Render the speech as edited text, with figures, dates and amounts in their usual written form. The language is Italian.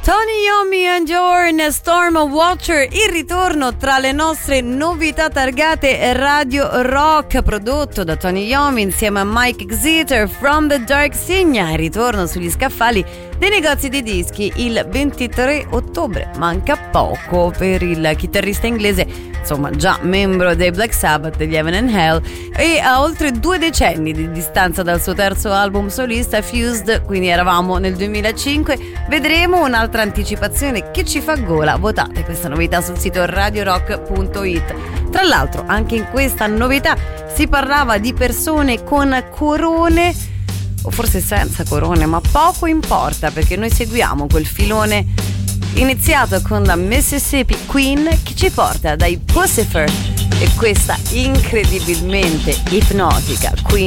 Tony Iommi and Jorn, Storm Watcher, il ritorno tra le nostre novità targate Radio Rock, prodotto da Tony Iommi insieme a Mike Exeter, From the Dark Signa, il ritorno sugli scaffali dei negozi di dischi il 23 ottobre. Manca poco per il chitarrista inglese, insomma già membro dei Black Sabbath, degli Heaven and Hell, e a oltre 2 decenni di distanza dal suo terzo album solista Fused, quindi eravamo nel 2005. Vedremo un'altra anticipazione che ci fa gola. Votate questa novità sul sito radiorock.it. Tra l'altro anche in questa novità si parlava di persone con corone o forse senza corone, ma poco importa, perché noi seguiamo quel filone iniziato con la Mississippi Queen che ci porta dai Puscifer e questa incredibilmente ipnotica Queen